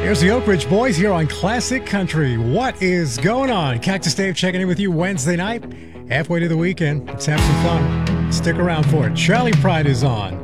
Here's the Oak Ridge Boys here on Classic Country. What is going on? Cactus Dave checking in with you Wednesday night. Halfway to the weekend. Let's have some fun. Stick around for it. Charlie Pride is on.